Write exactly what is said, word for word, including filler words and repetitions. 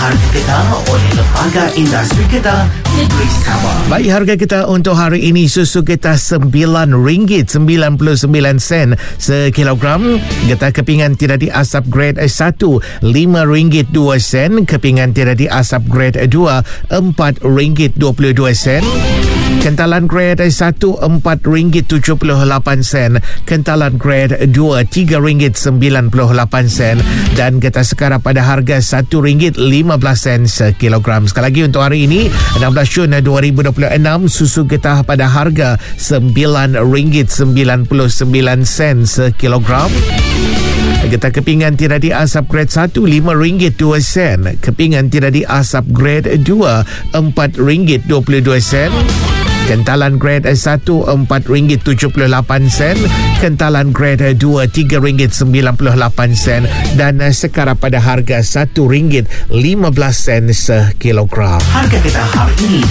Harga Kedah oleh Lembaga Industri Kedah, Negeri Sabah. Baik, harga kita untuk hari ini, susu Kedah sembilan ringgit sembilan puluh sembilan sen sekilogram. Getah kepingan tidak diasap grade satu, lima ringgit dua sen. Kepingan tidak diasap grade dua, empat ringgit dua puluh dua sen. Kentalan grade satu, empat ringgit tujuh puluh lapan sen. Kentalan grade dua, tiga ringgit sembilan puluh lapan sen. Dan getah sekarang pada harga satu ringgit lima belas sen sekilogram. Sekali lagi untuk hari ini, enam belas Jun dua ribu dua puluh enam, susu Getah pada harga sembilan ringgit sembilan puluh sembilan sen sekilogram. Getah kepingan tidak diasap grade satu, lima ringgit dua sen. Kepingan tidak diasap grade dua, empat ringgit dua puluh dua sen. Kentalan grade satu, empat ringgit tujuh puluh lapan sen. Kentalan grade dua, tiga ringgit sembilan puluh lapan sen. Dan sekarang pada harga satu ringgit lima belas sen sekilogram. Harga Kedah hari ini